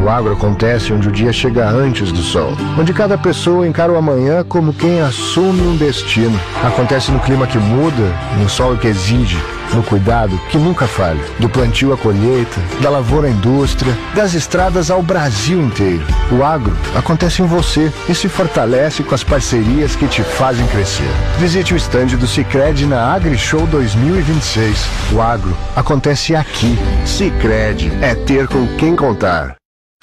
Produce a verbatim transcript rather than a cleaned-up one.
O agro acontece onde o dia chega antes do sol, onde cada pessoa encara o amanhã como quem assume um destino. Acontece no clima que muda, no sol que exige, no cuidado que nunca falha. Do plantio à colheita, da lavoura à indústria, das estradas ao Brasil inteiro. O agro acontece em você e se fortalece com as parcerias que te fazem crescer. Visite o estande do Sicredi na AgriShow dois mil e vinte e seis. O agro acontece aqui. Sicredi é ter com quem contar.